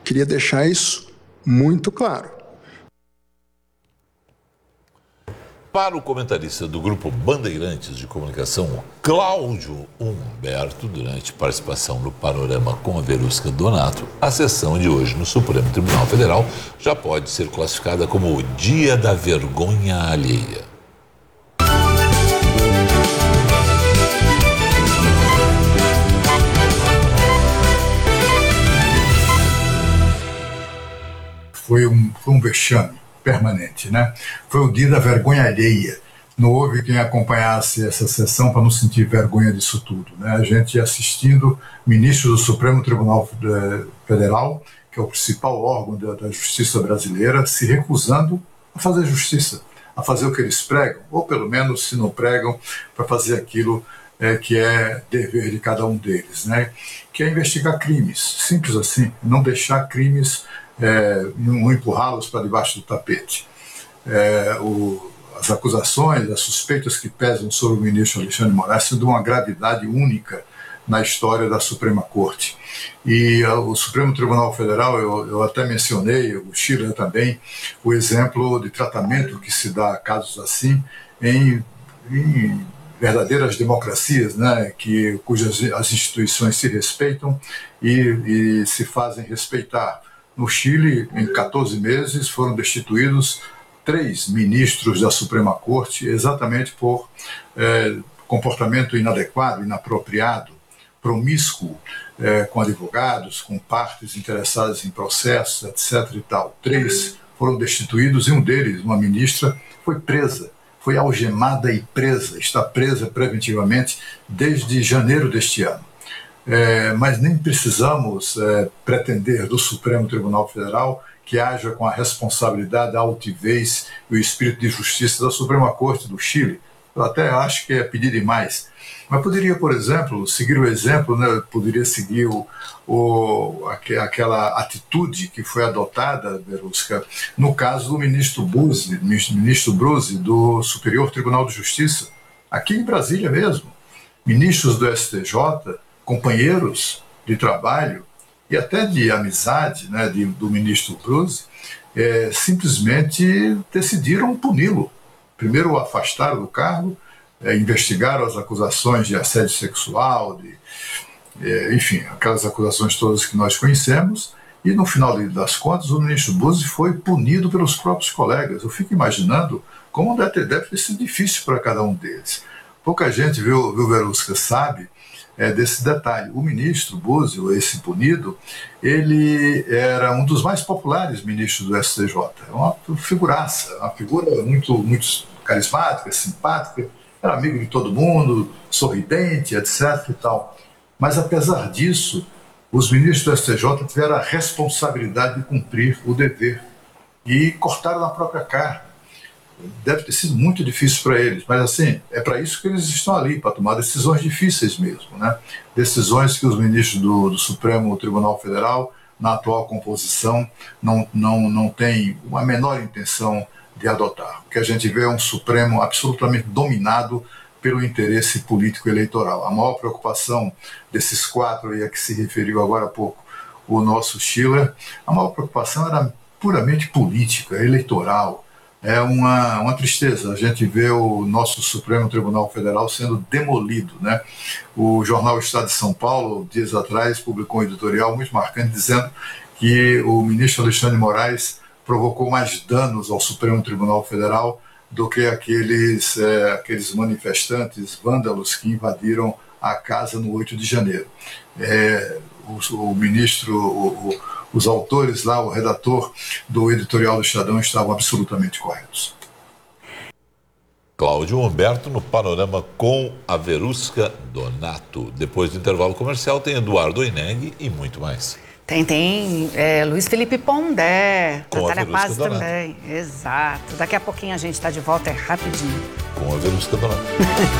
Queria deixar isso muito claro. Para o comentarista do Grupo Bandeirantes de Comunicação, Cláudio Humberto, durante participação no Panorama com a Verusca Donato, a sessão de hoje no Supremo Tribunal Federal já pode ser classificada como o Dia da Vergonha Alheia. Foi um vexame permanente, né? Foi o dia da vergonha alheia. Não houve quem acompanhasse essa sessão para não sentir vergonha disso tudo, né? A gente assistindo ministros do Supremo Tribunal Federal, que é o principal órgão da justiça brasileira, se recusando a fazer justiça, a fazer o que eles pregam, ou pelo menos, se não pregam, para fazer aquilo que é dever de cada um deles, né? Que é investigar crimes, simples assim, não deixar crimes, não empurrá-los para debaixo do tapete. As acusações, as suspeitas que pesam sobre o ministro Alexandre de Moraes são de uma gravidade única na história da Suprema Corte. E o Supremo Tribunal Federal, eu até mencionei, o Schiller também, o exemplo de tratamento que se dá a casos assim em verdadeiras democracias, né, cujas as instituições se respeitam e se fazem respeitar. No Chile, em 14 meses, foram destituídos 3 ministros da Suprema Corte, exatamente por comportamento inadequado, inapropriado, promíscuo, com advogados, com partes interessadas em processos, etc. e tal. 3 foram destituídos e um deles, uma ministra, foi presa, foi algemada e presa, está presa preventivamente desde janeiro deste ano. Mas nem precisamos pretender do Supremo Tribunal Federal que haja com a responsabilidade, a altivez e o espírito de justiça da Suprema Corte do Chile. Eu até acho que é pedir demais. Mas poderia, por exemplo, seguir o exemplo, né? Poderia seguir aquela atitude que foi adotada, Verusca, no caso do ministro Bruzzi, do Superior Tribunal de Justiça, aqui em Brasília mesmo. Ministros do STJ, companheiros de trabalho e até de amizade, né, do ministro Bruzzi, simplesmente decidiram puni-lo. Primeiro o afastaram do cargo, investigaram as acusações de assédio sexual, enfim, aquelas acusações todas que nós conhecemos, e no final das contas o ministro Bruzzi foi punido pelos próprios colegas. Eu fico imaginando como deve ter sido difícil para cada um deles. Pouca gente, viu Verusca, sabe desse detalhe. O ministro Bruzzi, esse punido, ele era um dos mais populares ministros do STJ. É uma figuraça, uma figura muito, muito carismática, simpática, era amigo de todo mundo, sorridente, etc. e tal. Mas, apesar disso, os ministros do STJ tiveram a responsabilidade de cumprir o dever e cortaram na própria carne. Deve ter sido muito difícil para eles, mas assim, é para isso que eles estão ali, para tomar decisões difíceis mesmo, né? Decisões que os ministros do Supremo Tribunal Federal, na atual composição, não têm a menor intenção de adotar. O que a gente vê é um Supremo absolutamente dominado pelo interesse político eleitoral. A maior preocupação desses 4 aí a que se referiu agora há pouco o nosso Schiller, a maior preocupação era puramente política, eleitoral. É uma tristeza a gente ver o nosso Supremo Tribunal Federal sendo demolido, né? O jornal Estado de São Paulo, dias atrás, publicou um editorial muito marcante dizendo que o ministro Alexandre de Moraes provocou mais danos ao Supremo Tribunal Federal do que aqueles manifestantes vândalos que invadiram a casa no 8 de janeiro. O ministro... Os autores lá, o redator do editorial do Estadão estavam absolutamente corretos. Cláudio Humberto no Panorama com a Verusca Donato. Depois do intervalo comercial tem Eduardo Oineg e muito mais. Tem Luiz Felipe Pondé, Natália Paz também. Exato. Daqui a pouquinho a gente está de volta, rapidinho. Com a Verusca Donato.